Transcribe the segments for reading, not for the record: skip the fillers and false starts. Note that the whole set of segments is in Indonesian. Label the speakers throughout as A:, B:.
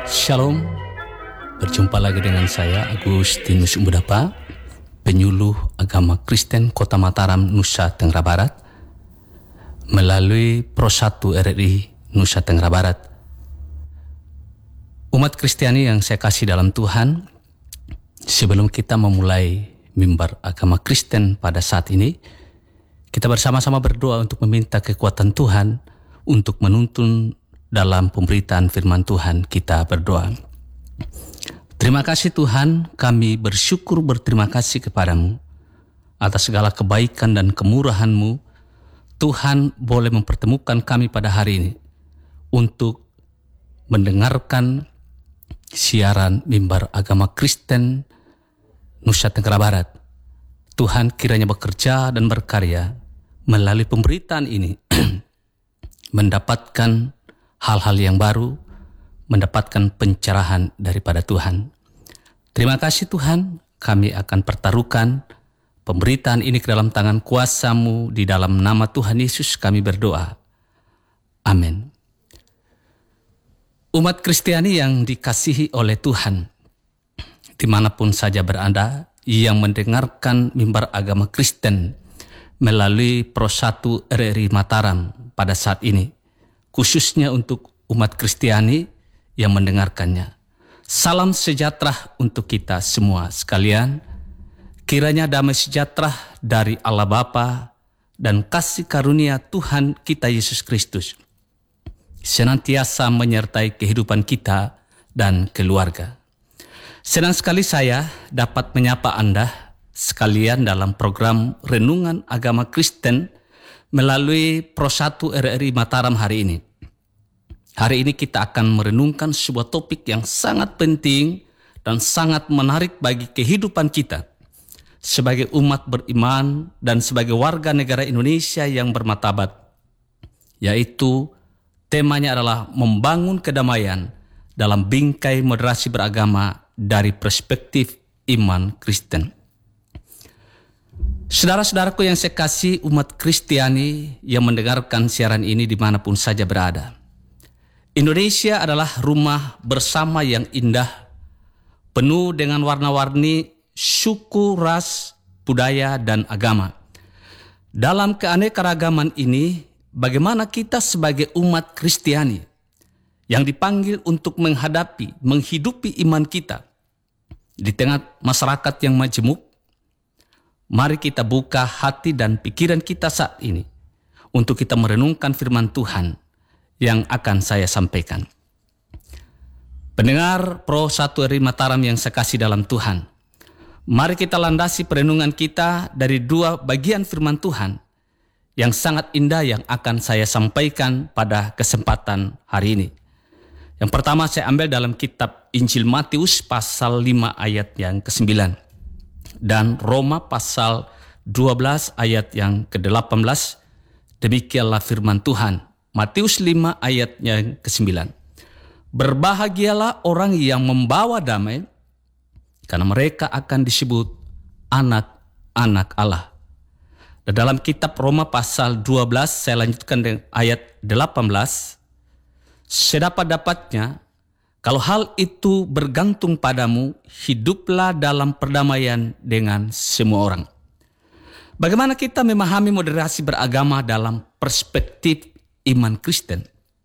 A: Shalom, berjumpa lagi dengan saya Agustinus Umbudapa, penyuluh agama Kristen Kota Mataram, Nusa Tenggara Barat, melalui Pro 1 RRI Nusa Tenggara Barat. Umat Kristiani yang saya kasih dalam Tuhan, sebelum kita memulai mimbar agama Kristen pada saat ini, kita bersama-sama berdoa untuk meminta kekuatan Tuhan untuk menuntun dalam pemberitaan firman Tuhan. Kita berdoa. Terima kasih Tuhan, kami berterima kasih kepadamu atas segala kebaikan dan kemurahan-Mu. Tuhan boleh mempertemukan kami pada hari ini untuk mendengarkan siaran mimbar agama Kristen Nusa Tenggara Barat. Tuhan kiranya bekerja dan berkarya melalui pemberitaan ini mendapatkan hal-hal yang baru, mendapatkan pencerahan daripada Tuhan. Terima kasih Tuhan, kami akan pertaruhkan pemberitaan ini ke dalam tangan kuasa-Mu. Di dalam nama Tuhan Yesus kami berdoa. Amin. Umat Kristiani yang dikasihi oleh Tuhan, dimanapun saja berada, yang mendengarkan mimbar agama Kristen melalui Pro 1 RRI Mataram pada saat ini, khususnya untuk umat Kristiani yang mendengarkannya. Salam sejahtera untuk kita semua sekalian. Kiranya damai sejahtera dari Allah Bapa dan kasih karunia Tuhan kita Yesus Kristus senantiasa menyertai kehidupan kita dan keluarga. Senang sekali saya dapat menyapa Anda sekalian dalam program Renungan Agama Kristen melalui Pro 1 RRI Mataram hari ini. Hari ini kita akan merenungkan sebuah topik yang sangat penting dan sangat menarik bagi kehidupan kita sebagai umat beriman dan sebagai warga negara Indonesia yang bermartabat, yaitu temanya adalah membangun kedamaian dalam bingkai moderasi beragama dari perspektif iman Kristen. Saudara-saudaraku yang saya kasih, umat Kristiani yang mendengarkan siaran ini dimanapun saja berada, Indonesia adalah rumah bersama yang indah, penuh dengan warna-warni suku, ras, budaya, dan agama. Dalam keanekaragaman ini, bagaimana kita sebagai umat Kristiani yang dipanggil untuk menghidupi iman kita di tengah masyarakat yang majemuk, mari kita buka hati dan pikiran kita saat ini untuk kita merenungkan firman Tuhan yang akan saya sampaikan. Pendengar Pro 1 RRI Mataram yang saya kasih dalam Tuhan, mari kita landasi perenungan kita dari dua bagian firman Tuhan yang sangat indah yang akan saya sampaikan pada kesempatan hari ini. Yang pertama saya ambil dalam kitab Injil Matius pasal 5 ayat yang ke-9 dan Roma pasal 12 ayat yang ke-18. Demikianlah firman Tuhan. Matius 5 ayat yang ke-9. Berbahagialah orang yang membawa damai, karena mereka akan disebut anak-anak Allah. Dan dalam kitab Roma pasal 12, saya lanjutkan dengan ayat 18. Sedapat-dapatnya, kalau hal itu bergantung padamu, hiduplah dalam perdamaian dengan semua orang. Bagaimana kita memahami moderasi beragama dalam perspektif iman Kristen?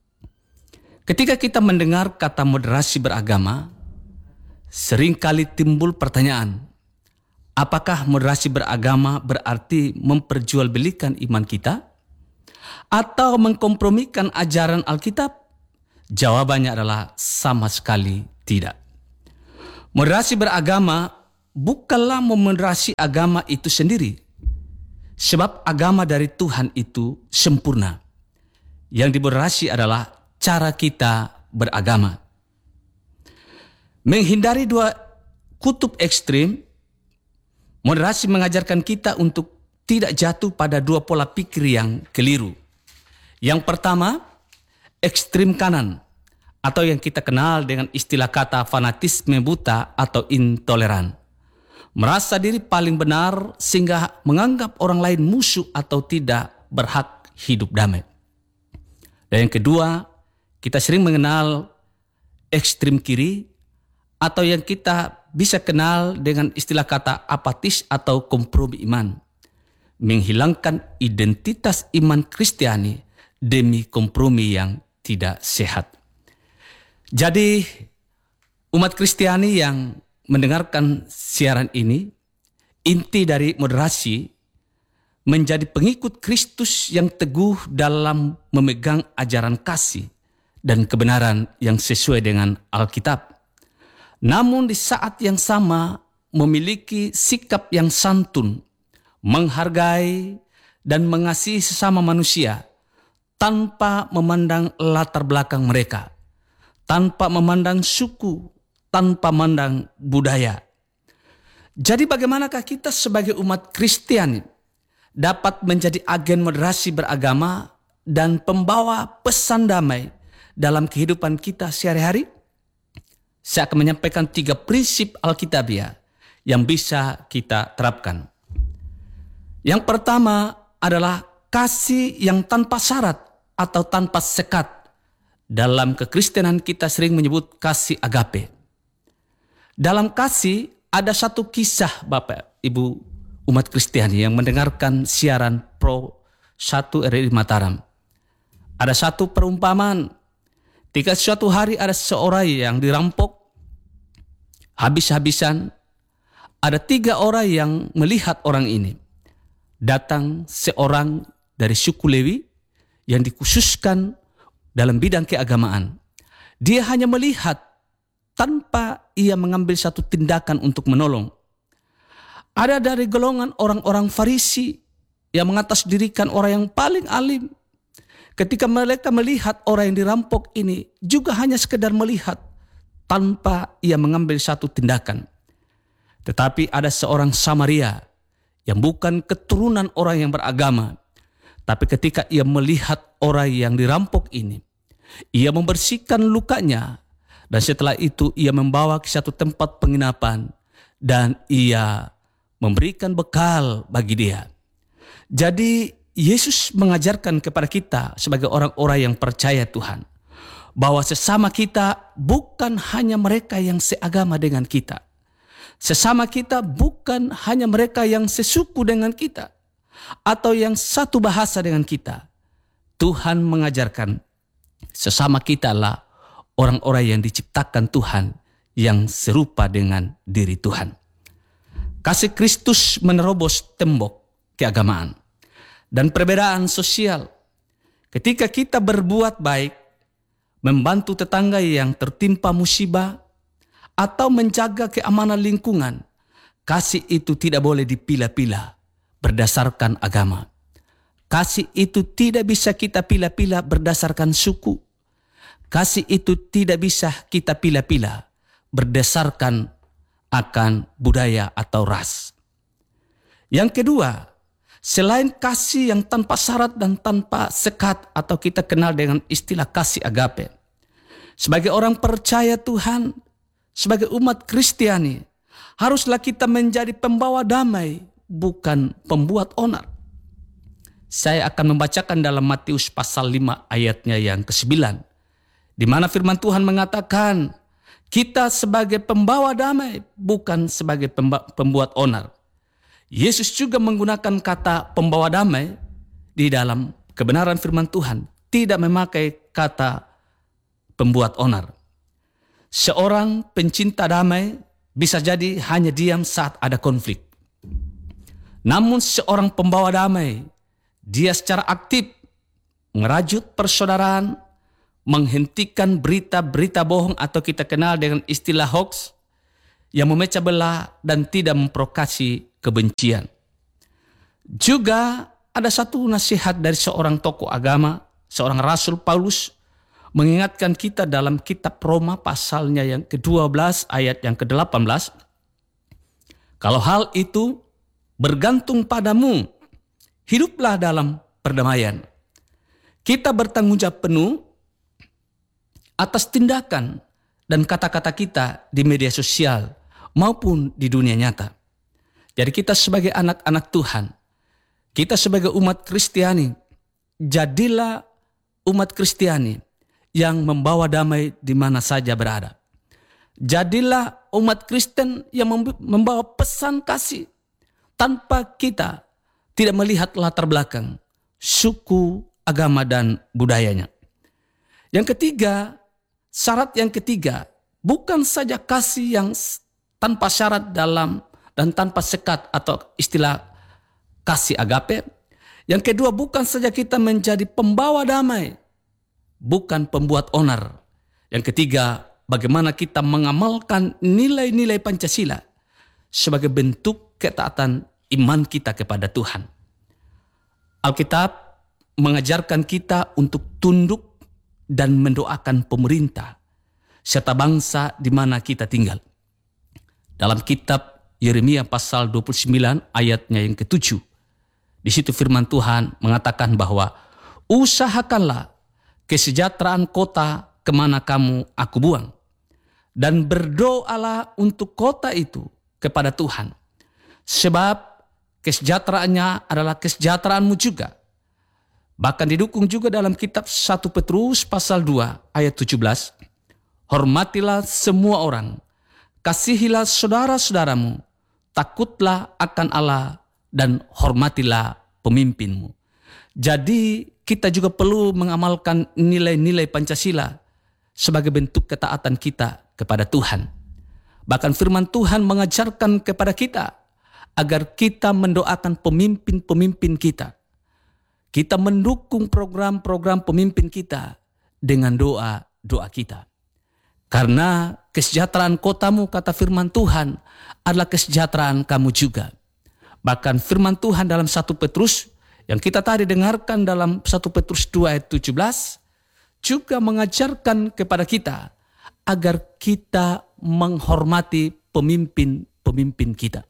A: Ketika kita mendengar kata moderasi beragama, seringkali timbul pertanyaan, apakah moderasi beragama berarti memperjualbelikan iman kita? Atau mengkompromikan ajaran Alkitab? Jawabannya adalah sama sekali tidak. Moderasi beragama bukanlah memoderasi agama itu sendiri, sebab agama dari Tuhan itu sempurna. Yang dimoderasi adalah cara kita beragama. Menghindari dua kutub ekstrim, moderasi mengajarkan kita untuk tidak jatuh pada dua pola pikir yang keliru. Yang pertama, ekstrim kanan, atau yang kita kenal dengan istilah kata fanatisme buta atau intoleran. Merasa diri paling benar sehingga menganggap orang lain musuh atau tidak berhak hidup damai. Dan yang kedua, kita sering mengenal ekstrem kiri atau yang kita bisa kenal dengan istilah kata apatis atau kompromi iman. Menghilangkan identitas iman Kristiani demi kompromi yang tidak sehat. Jadi umat Kristiani yang mendengarkan siaran ini, inti dari moderasi menjadi pengikut Kristus yang teguh dalam memegang ajaran kasih dan kebenaran yang sesuai dengan Alkitab. Namun di saat yang sama memiliki sikap yang santun, menghargai dan mengasihi sesama manusia tanpa memandang latar belakang mereka, tanpa memandang suku, tanpa memandang budaya. Jadi bagaimanakah kita sebagai umat Kristiani dapat menjadi agen moderasi beragama dan pembawa pesan damai dalam kehidupan kita sehari-hari? Saya akan menyampaikan 3 prinsip Alkitabiah yang bisa kita terapkan. Yang pertama adalah kasih yang tanpa syarat atau tanpa sekat. Dalam kekristenan kita sering menyebut kasih agape. Dalam kasih ada satu kisah Bapak Ibu umat Kristiani yang mendengarkan siaran Pro 1 RRI Mataram. Ada satu perumpamaan. Ketika suatu hari ada seorang yang dirampok habis-habisan, ada 3 orang yang melihat orang ini. Datang seorang dari suku Lewi yang dikhususkan dalam bidang keagamaan. Dia hanya melihat tanpa ia mengambil satu tindakan untuk menolong. Ada dari golongan orang-orang Farisi yang mengatasdirikan orang yang paling alim. Ketika mereka melihat orang yang dirampok ini juga hanya sekedar melihat tanpa ia mengambil satu tindakan. Tetapi ada seorang Samaria yang bukan keturunan orang yang beragama. Tapi ketika ia melihat orang yang dirampok ini, ia membersihkan lukanya. Dan setelah itu ia membawa ke satu tempat penginapan. Dan ia memberikan bekal bagi dia. Jadi Yesus mengajarkan kepada kita sebagai orang-orang yang percaya Tuhan, bahwa sesama kita bukan hanya mereka yang seagama dengan kita. Sesama kita bukan hanya mereka yang sesuku dengan kita atau yang satu bahasa dengan kita. Tuhan mengajarkan sesama kita adalah orang-orang yang diciptakan Tuhan yang serupa dengan diri Tuhan. Kasih Kristus menerobos tembok keagamaan dan perbedaan sosial. Ketika kita berbuat baik, membantu tetangga yang tertimpa musibah, atau menjaga keamanan lingkungan, kasih itu tidak boleh dipilah-pilah berdasarkan agama. Kasih itu tidak bisa kita pilah-pilah berdasarkan suku. Kasih itu tidak bisa kita pilah-pilah berdasarkan akan budaya atau ras. Yang kedua, selain kasih yang tanpa syarat dan tanpa sekat atau kita kenal dengan istilah kasih agape, sebagai orang percaya Tuhan, sebagai umat Kristiani, haruslah kita menjadi pembawa damai, bukan pembuat onar. Saya akan membacakan dalam Matius pasal 5 ayatnya yang ke-9, di mana firman Tuhan mengatakan, kita sebagai pembawa damai, bukan sebagai pembuat onar. Yesus juga menggunakan kata pembawa damai di dalam kebenaran firman Tuhan, tidak memakai kata pembuat onar. Seorang pencinta damai bisa jadi hanya diam saat ada konflik. Namun seorang pembawa damai, dia secara aktif merajut persaudaraan, menghentikan berita-berita bohong atau kita kenal dengan istilah hoax yang memecah belah dan tidak memprovokasi kebencian. Juga ada satu nasihat dari seorang tokoh agama, seorang Rasul Paulus, mengingatkan kita dalam kitab Roma pasalnya yang ke-12 ayat yang ke-18. Kalau hal itu bergantung padamu, hiduplah dalam perdamaian. Kita bertanggung jawab penuh atas tindakan dan kata-kata kita di media sosial maupun di dunia nyata. Jadi kita sebagai anak-anak Tuhan, kita sebagai umat Kristiani, jadilah umat Kristiani yang membawa damai di mana saja berada. Jadilah umat Kristen yang membawa pesan kasih tanpa kita tidak melihat latar belakang, suku, agama, dan budayanya. Yang ketiga, syarat yang ketiga, bukan saja kasih yang tanpa syarat dalam dan tanpa sekat atau istilah kasih agape. Yang kedua, bukan saja kita menjadi pembawa damai, bukan pembuat onar. Yang ketiga, bagaimana kita mengamalkan nilai-nilai Pancasila sebagai bentuk ketaatan iman kita kepada Tuhan. Alkitab mengajarkan kita untuk tunduk dan mendoakan pemerintah serta bangsa di mana kita tinggal. Dalam kitab Yeremia pasal 29 ayatnya yang ke-7, di situ firman Tuhan mengatakan bahwa usahakanlah kesejahteraan kota kemana kamu aku buang, dan berdoalah untuk kota itu kepada Tuhan, sebab kesejahteraannya adalah kesejahteraanmu juga. Bahkan didukung juga dalam kitab 1 Petrus pasal 2 ayat 17. Hormatilah semua orang, kasihilah saudara-saudaramu, takutlah akan Allah, dan hormatilah pemimpinmu. Jadi kita juga perlu mengamalkan nilai-nilai Pancasila sebagai bentuk ketaatan kita kepada Tuhan. Bahkan firman Tuhan mengajarkan kepada kita agar kita mendoakan pemimpin-pemimpin kita. Kita mendukung program-program pemimpin kita dengan doa-doa kita. Karena kesejahteraan kotamu, kata firman Tuhan, adalah kesejahteraan kamu juga. Bahkan firman Tuhan dalam 1 Petrus yang kita tadi dengarkan dalam 1 Petrus 2 ayat 17 juga mengajarkan kepada kita agar kita menghormati pemimpin-pemimpin kita.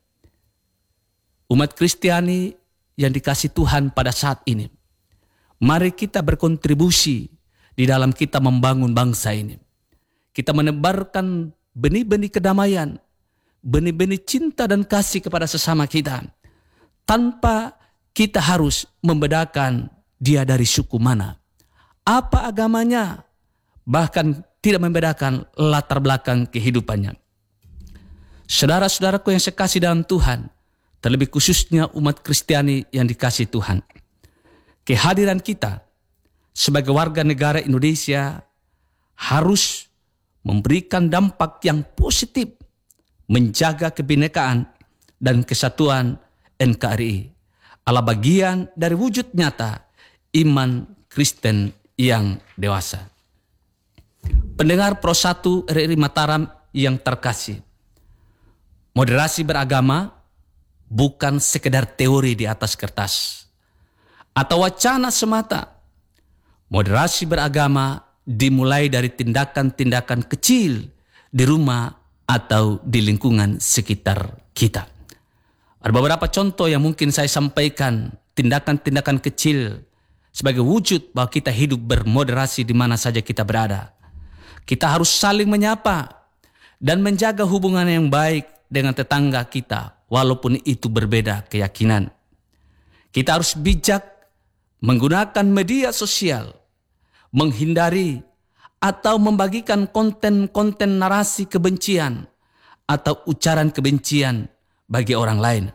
A: Umat Kristiani yang dikasih Tuhan pada saat ini, mari kita berkontribusi di dalam kita membangun bangsa ini. Kita menebarkan benih-benih kedamaian, benih-benih cinta dan kasih kepada sesama kita, tanpa kita harus membedakan dia dari suku mana, apa agamanya, bahkan tidak membedakan latar belakang kehidupannya. Saudara-saudaraku yang sekasih dalam Tuhan, terlebih khususnya umat Kristiani yang dikasih Tuhan, kehadiran kita sebagai warga negara Indonesia harus memberikan dampak yang positif, menjaga kebinekaan dan kesatuan NKRI adalah bagian dari wujud nyata iman Kristen yang dewasa. Pendengar Pro 1 RRI Mataram yang terkasih, moderasi beragama bukan sekedar teori di atas kertas atau wacana semata. Moderasi beragama dimulai dari tindakan-tindakan kecil di rumah atau di lingkungan sekitar kita. Ada beberapa contoh yang mungkin saya sampaikan, tindakan-tindakan kecil sebagai wujud bahwa kita hidup bermoderasi di mana saja kita berada. Kita harus saling menyapa dan menjaga hubungan yang baik dengan tetangga kita, walaupun itu berbeda keyakinan. Kita harus bijak menggunakan media sosial, menghindari atau membagikan konten-konten narasi kebencian atau ucapan kebencian bagi orang lain.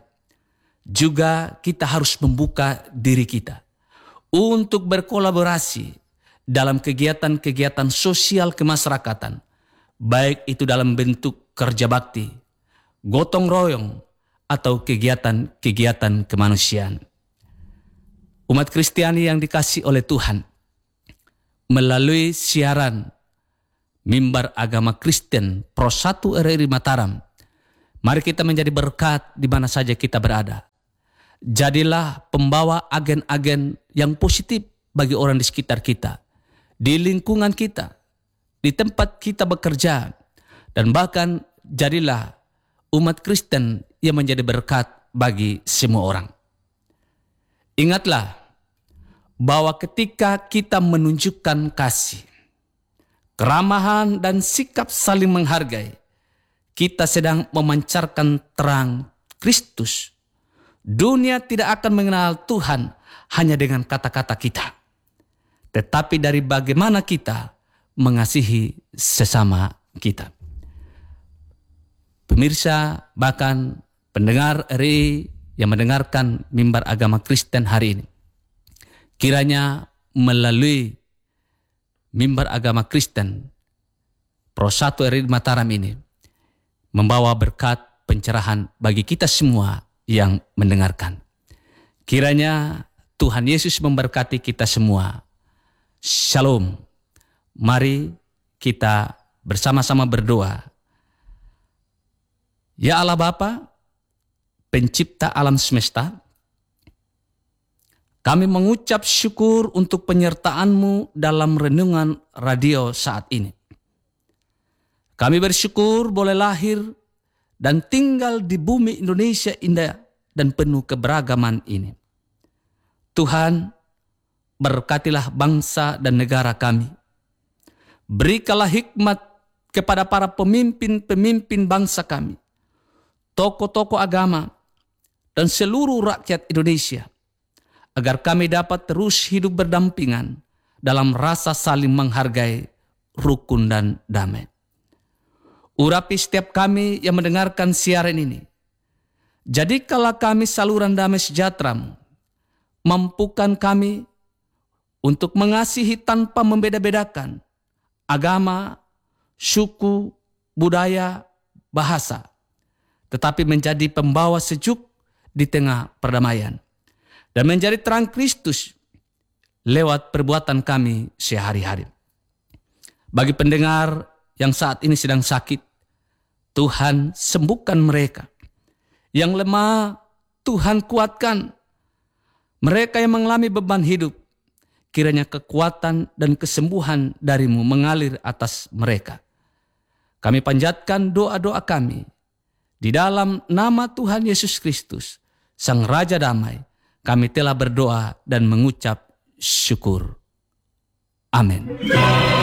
A: Juga kita harus membuka diri kita untuk berkolaborasi dalam kegiatan-kegiatan sosial kemasyarakatan, baik itu dalam bentuk kerja bakti, gotong royong, atau kegiatan-kegiatan kemanusiaan. Umat Kristiani yang dikasih oleh Tuhan, melalui siaran Mimbar Agama Kristen Pro 1 RRI Mataram, mari kita menjadi berkat di mana saja kita berada. Jadilah pembawa agen-agen yang positif bagi orang di sekitar kita, di lingkungan kita, di tempat kita bekerja, dan bahkan jadilah umat Kristen yang menjadi berkat bagi semua orang. Ingatlah bahwa ketika kita menunjukkan kasih, keramahan, dan sikap saling menghargai, kita sedang memancarkan terang Kristus. Dunia tidak akan mengenal Tuhan hanya dengan kata-kata kita, tetapi dari bagaimana kita mengasihi sesama kita. Pemirsa, bahkan pendengar RI yang mendengarkan mimbar agama Kristen hari ini, kiranya melalui mimbar agama Kristen Pro 1 RI Mataram ini membawa berkat pencerahan bagi kita semua yang mendengarkan. Kiranya Tuhan Yesus memberkati kita semua. Shalom. Mari kita bersama-sama berdoa. Ya Allah Bapa, pencipta alam semesta, kami mengucap syukur untuk penyertaan-Mu dalam renungan radio saat ini. Kami bersyukur boleh lahir dan tinggal di bumi Indonesia indah dan penuh keberagaman ini. Tuhan, berkatilah bangsa dan negara kami. Berikanlah hikmat kepada para pemimpin-pemimpin bangsa kami, tokoh-tokoh agama, dan seluruh rakyat Indonesia, agar kami dapat terus hidup berdampingan dalam rasa saling menghargai, rukun, dan damai. Urapi setiap kami yang mendengarkan siaran ini. Jadikanlah kami saluran damai sejahtera-Mu. Mampukan kami untuk mengasihi tanpa membeda-bedakan agama, suku, budaya, bahasa, tetapi menjadi pembawa sejuk di tengah perdamaian dan menjadi terang Kristus lewat perbuatan kami sehari-hari. Bagi pendengar yang saat ini sedang sakit, Tuhan sembuhkan mereka. Yang lemah, Tuhan kuatkan. Mereka yang mengalami beban hidup, kiranya kekuatan dan kesembuhan dari-Mu mengalir atas mereka. Kami panjatkan doa-doa kami di dalam nama Tuhan Yesus Kristus, Sang Raja Damai. Kami telah berdoa dan mengucap syukur. Amin.